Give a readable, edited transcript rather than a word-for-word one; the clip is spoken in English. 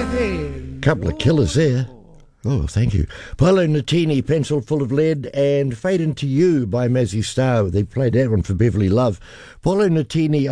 Couple of killers there. Oh, thank you. Paolo Nutini, Pencil Full of Lead, and Fade Into You by Mazzy Star. They played that one for Beverly Love. Paolo Nutini